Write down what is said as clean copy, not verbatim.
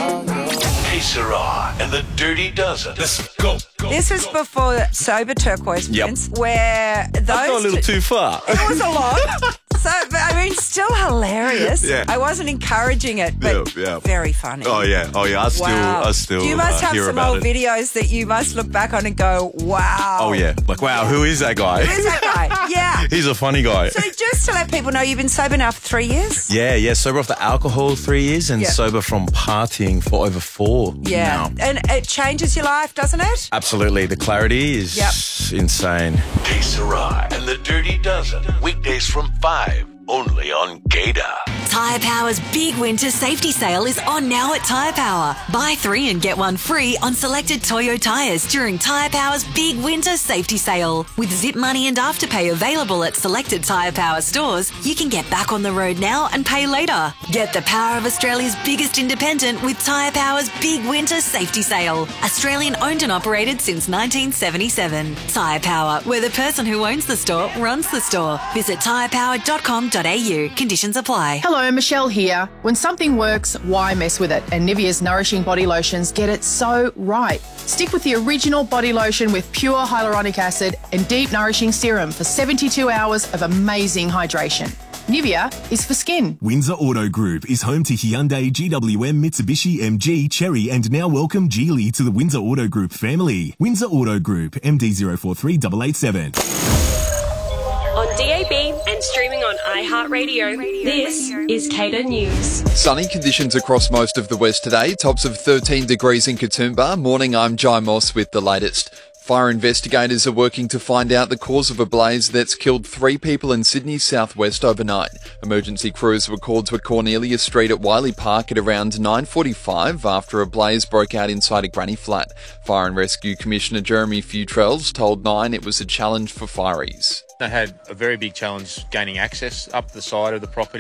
Hey, Sarah and the Dirty Dozen. Let's go. This was before Sober Turquoise Prince, where those... I've gone a little too far. It was a lot. So, but, I mean, still hilarious. Yeah. I wasn't encouraging it, but very funny. Oh, yeah. I still You must have hear some about old it. videos that you must look back on and go, wow. Oh, yeah. Like, wow, who is that guy? Who is that guy? Yeah. He's a funny guy. So just to let people know, you've been sober now for 3 years? Yeah. Sober off the alcohol 3 years and sober from partying for over 4 now. And it changes your life, doesn't it? Absolutely. The clarity is insane. Hey, Sarah and the Dirty Dozen. Weekdays from 5, only on Gator. Tyre Power's big winter safety sale is on now at Tyre Power. Buy 3 and get 1 free on selected Toyo tyres during Tyre Power's big winter safety sale. With Zip Money and Afterpay available at selected Tyre Power stores, you can get back on the road now and pay later. Get the power of Australia's biggest independent with Tyre Power's big winter safety sale. Australian owned and operated since 1977. Tyre Power, where the person who owns the store runs the store. Visit tyrepower.com.au. Conditions apply. Hello, Michelle here. When something works, why mess with it? And Nivea's Nourishing Body Lotions get it so right. Stick with the original body lotion with pure hyaluronic acid and deep nourishing serum for 72 hours of amazing hydration. Nivea is for skin. Windsor Auto Group is home to Hyundai, GWM, Mitsubishi, MG, Chery, and now welcome Geely to the Windsor Auto Group family. Windsor Auto Group, MD043887. On DAB and streaming on iHeartRadio, this is Cater News. Sunny conditions across most of the west today, tops of 13 degrees in Katoomba. Morning, I'm Jai Moss with the latest. Fire investigators are working to find out the cause of a blaze that's killed 3 people in Sydney's southwest overnight. Emergency crews were called to Cornelia Street at Wiley Park at around 9:45 after a blaze broke out inside a granny flat. Fire and Rescue Commissioner Jeremy Futrells told Nine it was a challenge for fireys. They had a very big challenge gaining access up the side of the property.